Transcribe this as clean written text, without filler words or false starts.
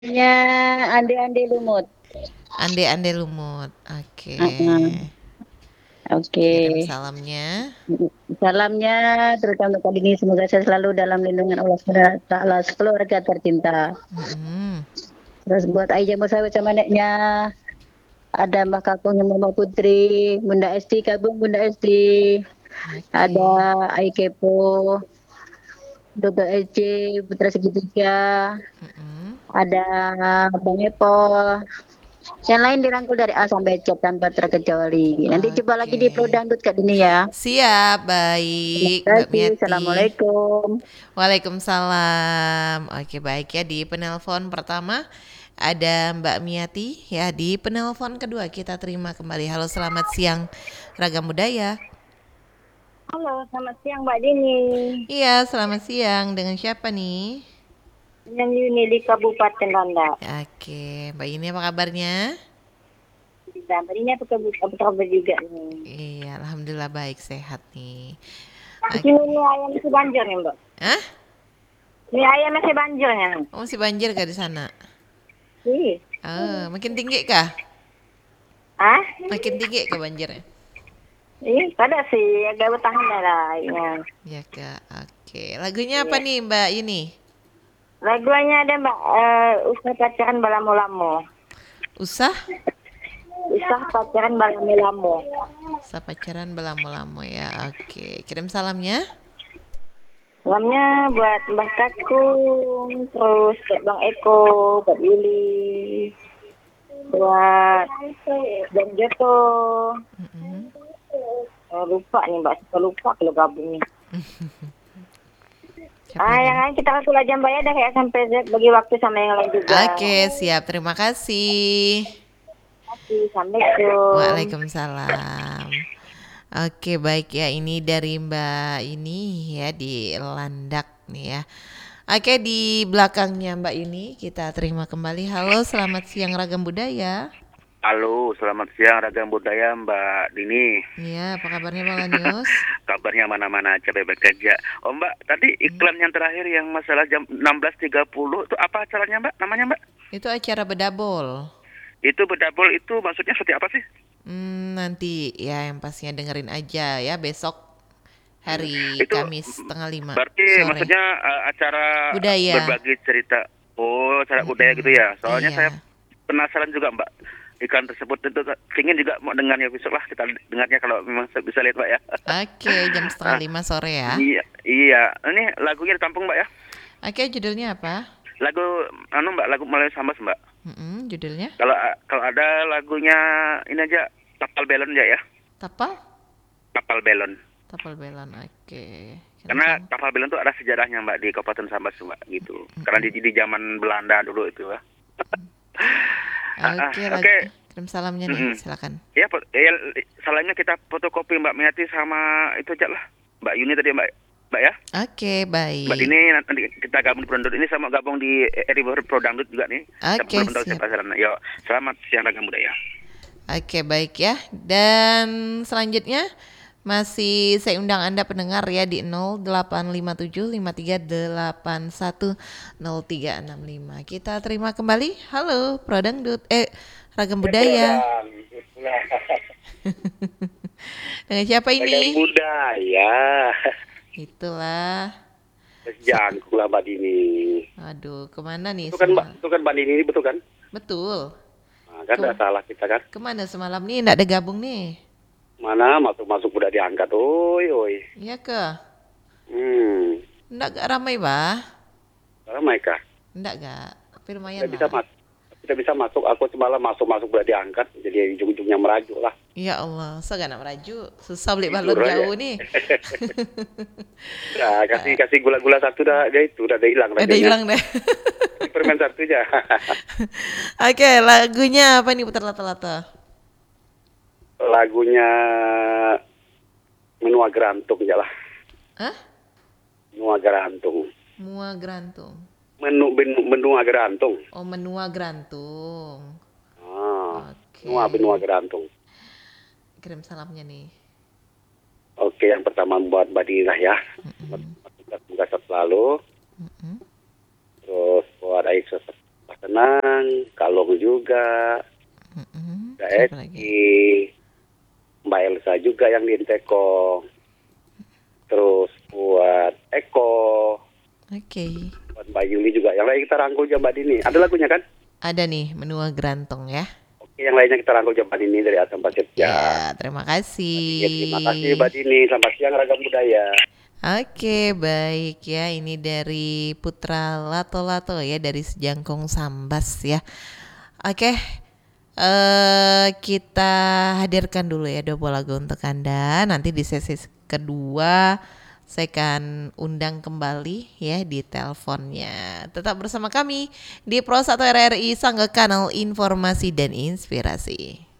Namanya Ande-Ande Lumut. Ande-ande lumut. Oke. Heeh. Kirim Oke. salamnya. Salamnya terutama kali ini semoga saya selalu dalam lindungan Allah Subhanahu wa taala keluarga tercinta. Mm-mm. Terus buat Aija Musawi sama neknya ada Mbak Kakungnya Mama Putri, Bunda Esti Kabung, Bunda Esti, ada Oke. Aikepo, Dodo Ece, Putra Segitiga, Mm-mm. ada Bang Epol. Yang lain dirangkul dari A sampai Z tanpa terkecuali. Nanti jumpa lagi di Pro Oke. Dangdut Kak Dini ya. Siap, Terima baik Mbak kasih. Miati. Assalamualaikum. Waalaikumsalam. Oke, baik ya, di penelpon pertama ada Mbak Miati ya. Di penelpon kedua kita terima kembali. Halo, selamat siang Ragam Budaya. Halo, selamat siang Mbak Dini. Iya, selamat siang. Dengan siapa nih? Dengan Yuni di Kabupaten Randa. Oke, Mbak ini apa kabarnya? Dan tadinya aku kabar juga nih. Iya, alhamdulillah baik sehat nih. Di Oke. sini nih ayam masih banjir nih Mbak. Hah? Ini ayam masih banjirnya. Oh, masih banjir gak di sana? Ih. Makin tinggi kah? Ah? Makin tinggi ke banjirnya? Pada sih agak bertahan lah ya. Ya kak, oke. Lagunya apa Iya. nih Mbak ini? Lagunya ada Mbak, usah pacaran balamu-lamu. Usah? Usah pacaran balamu-lamu. Usah pacaran belamu-lamu ya. Oke, kirim salamnya. Salamnya buat Mbak Kakung, terus buat Bang Eko, buat Yuli, buat Dan Joto. Mm-mm. Lupa nih Mbak, suka lupa kalau gabung nih. Siapa lagi Yang nih? lain kita langsung aja Mbak ya, dah ya sampai Z bagi waktu sama yang lain juga. Oke, siap. Terima kasih. Assalamualaikum. Waalaikumsalam. Oke, baik ya. Ini dari Mbak ini ya di Landak nih ya. Oke, di belakangnya Mbak ini kita terima kembali. Halo, selamat siang Ragam Budaya. Halo, selamat siang Ragam Budaya Mbak Dini. Iya, apa kabarnya Bang Lanius? Kabarnya mana-mana aja baik-baik aja. Oh Mbak, tadi iklan yang terakhir yang masalah jam 16.30 itu apa acaranya Mbak? Namanya Mbak? Itu acara bedabol. Itu bedabol itu maksudnya seperti apa sih? Nanti ya yang pastinya dengerin aja ya besok hari Itu Kamis tengah 5 berarti sore. maksudnya acara Budaya. berbagi cerita. Oh, acara budaya gitu ya. Soalnya saya Iya. penasaran juga Mbak. Iklan tersebut itu ingin juga mau dengarnya besok lah kita dengarnya kalau memang bisa lihat Mbak ya. Oke, jam setengah Ah, 5 sore ya. iya, iya. Ini lagunya ditampung Mbak ya. Oke, judulnya apa? Lagu Mbak, lagu Malaya Sambas Mbak. Judulnya? Kalau ada lagunya ini aja Tapal Belon aja ya. Tapal? Tapal Belon. Tapal Belon. Oke. Kirim Karena salam. Tapal Belon itu ada sejarahnya Mbak di Kabupaten Sambas Mbak gitu. Karena di zaman Belanda dulu itu ya. Oke, Oke. kirim salamnya nih, Mm-mm. silakan. Ya, salahnya kita fotokopi Mbak Miati sama itu aja lah. Mbak Yuni tadi Mbak ya. Oke, Mbak baik. Dini nanti kita gabung di Prodangdut ini sama gabung di Prodangdut juga nih. Oke, Sama siap. siapa sana. Yo, selamat siang Ragam Budaya. Oke, baik ya. Dan selanjutnya masih saya undang Anda pendengar ya di 085753810365. Kita terima kembali. Halo, Prodangdut. Ragam Budaya. Dengan siapa Ragam ini? budaya. Itulah. Jangkung lah Mbak Dini. Aduh, kemana nih Itu kan Mbak, semalam? itu kan Mbak Dini ini betul kan? Betul. Nah, kan nggak salah kita kan? Kemana semalam nih? Nggak ada gabung nih? Mana masuk-masuk udah diangkat, oi. Iya ke? Hmm, Nggak gak ramai bah? ramai kah? Nggak gak? Tapi lumayan Tidak bisa lah. masuk. Tidak bisa masuk. Aku semalam masuk-masuk udah diangkat. Jadi ujung-ujungnya merajuk lah. Ya Allah, so gak nak meraju. Susah beli balon Tidur aja. jauh nih. Ya, kasih gula-gula satu udah hilang Ada rajanya. hilang deh. Permen satu aja. Oke, lagunya apa nih putar lata-lata? Lagunya Menua Gerantung aja lah. Hah? Menua Gerantung. Mua Grantung. Menua Gerantung. Oh, menua Grantung. Oke. Benua Gerantung. Kirim salamnya nih. Oke, yang pertama buat Mbak Dina ya. Semoga sehat selalu. Mm-mm. Terus buat Aisyah Tenang, Kalong juga, Mbak Siapa lagi? Esti, Mbak Elsa juga yang di Intekong. Terus buat Eko, Oke. buat Mbak Yuli juga. Yang lain kita rangkul jam Mbak Dini. Ada lagunya kan? Ada nih menua gerantong ya. Oke, yang lainnya kita rangkul jam Mbak Dini dari Asam Pasir. Ya, terima kasih. Ya, terima kasih Mbak Dini. Selamat siang Ragam Budaya. Oke, baik ya. Ini dari Putra Lato-Lato ya, dari Sejangkung Sambas ya. Oke, kita hadirkan dulu ya 20 lagu untuk Anda. Nanti di sesi kedua saya akan undang kembali ya di teleponnya. Tetap bersama kami di Pro 1 RRI Sangga Kanal Informasi dan Inspirasi.